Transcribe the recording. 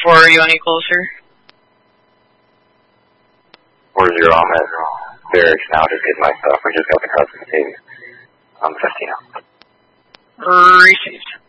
4, are you any closer? 4-0, I'm at barracks now, just getting my stuff. We just got the crossing stage. I'm 15 out. Received.